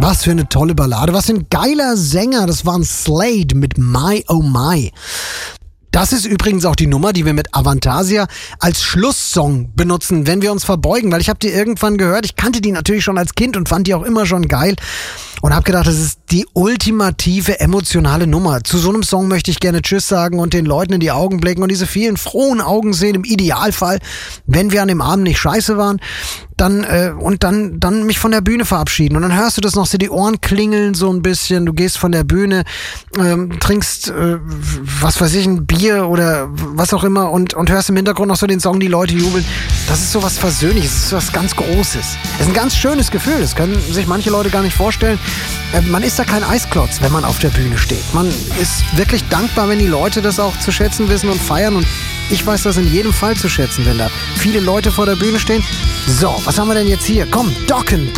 Was für eine tolle Ballade, was für ein geiler Sänger. Das war ein Slade mit My Oh My. Das ist übrigens auch die Nummer, die wir mit Avantasia als Schlusssong benutzen, wenn wir uns verbeugen, weil ich habe die irgendwann gehört. Ich kannte die natürlich schon als Kind und fand die auch immer schon geil und habe gedacht, das ist die ultimative emotionale Nummer. Zu so einem Song möchte ich gerne Tschüss sagen und den Leuten in die Augen blicken und diese vielen frohen Augen sehen, im Idealfall, wenn wir an dem Abend nicht scheiße waren, dann mich von der Bühne verabschieden. Und dann hörst du das noch, so die Ohren klingeln so ein bisschen, du gehst von der Bühne, trinkst, was weiß ich, ein Bier oder was auch immer und hörst im Hintergrund noch so den Song, die Leute jubeln. Das ist so was Versöhnliches, das ist was ganz Großes. Es ist ein ganz schönes Gefühl, das können sich manche Leute gar nicht vorstellen. Man ist da kein Eisklotz, wenn man auf der Bühne steht. Man ist wirklich dankbar, wenn die Leute das auch zu schätzen wissen und feiern. Und ich weiß das in jedem Fall zu schätzen, wenn da viele Leute vor der Bühne stehen. So, was haben wir denn jetzt hier? Komm, Dokken,